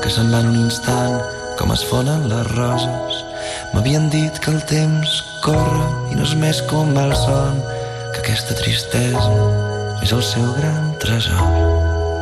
que se'n van un instant com es fonen les roses. M'havien dit que el temps corre i no és més que un malson, que aquesta tristesa és el seu gran tresor.